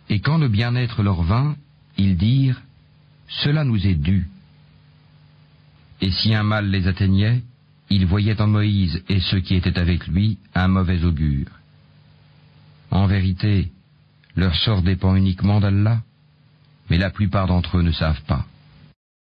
Et quand le bien-être leur vint, ils dirent « Cela nous est dû ». Et si un mal les atteignait, ils voyaient en Moïse et ceux qui étaient avec lui un mauvais augure. En vérité, leur sort dépend uniquement d'Allah, mais la plupart d'entre eux ne savent pas.